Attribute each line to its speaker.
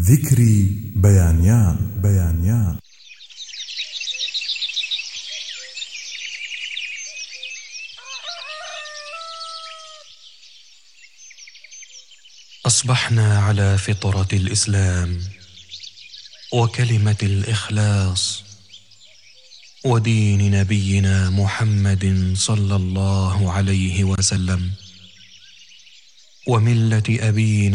Speaker 1: ذكري بيانيان.
Speaker 2: أصبحنا على فطرة الإسلام وكلمة الإخلاص ودين نبينا محمد صلى الله عليه وسلم وملة أبينا